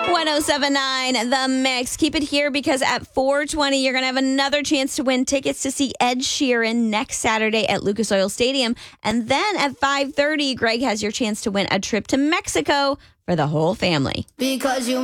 1079 The Mix. Keep it here because at 4:20, you're going to have another chance to win tickets to see Ed Sheeran next Saturday at Lucas Oil Stadium. And then at 5:30, Greg has your chance to win a trip to Mexico for the whole family. Because you